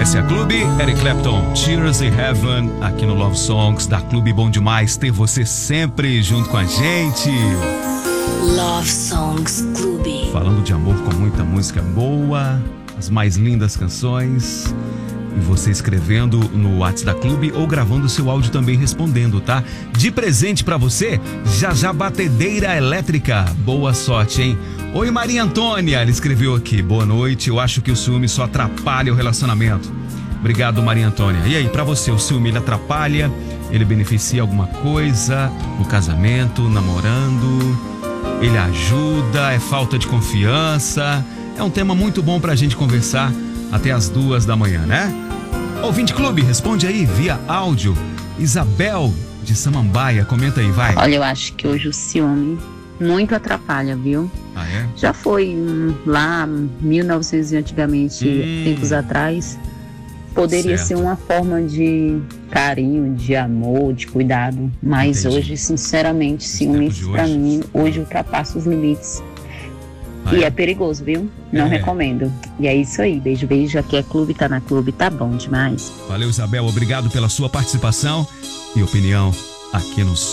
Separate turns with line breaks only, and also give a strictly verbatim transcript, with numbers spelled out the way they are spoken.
sequência, Clube Eric Clapton, Tears in Heaven, aqui no Love Songs da Clube. Bom demais ter você sempre junto com a gente.
Love Songs Clube.
Falando de amor com muita música boa, as mais lindas canções. E você escrevendo no WhatsApp da Clube ou gravando seu áudio também respondendo, tá? De presente pra você, já já batedeira elétrica. Boa sorte, hein? Oi, Maria Antônia, ela escreveu aqui. Boa noite, eu acho que o ciúme só atrapalha o relacionamento. Obrigado, Maria Antônia. E aí, pra você, o ciúme ele atrapalha? Ele beneficia alguma coisa no casamento, namorando? Ele ajuda? É falta de confiança? É um tema muito bom pra gente conversar até as duas da manhã, né? Ouvinte Clube, responde aí via áudio. Isabel de Samambaia, comenta aí, vai.
Olha, eu acho que hoje o ciúme muito atrapalha, viu?
Ah, é?
Já foi hum, lá, mil e novecentos antigamente,
Hum.
tempos atrás, poderia
Certo.
ser uma forma de carinho, de amor, de cuidado. Mas
Entendi.
hoje, sinceramente,
Nos
ciúmes
tempos de
pra
hoje.
mim, hoje ultrapassa os limites.
Ah,
E
é?
é perigoso, viu? Não
É.
recomendo. E é isso aí, beijo, beijo. Aqui é Clube, tá na Clube, tá bom demais.
Valeu, Isabel, obrigado pela sua participação e opinião aqui no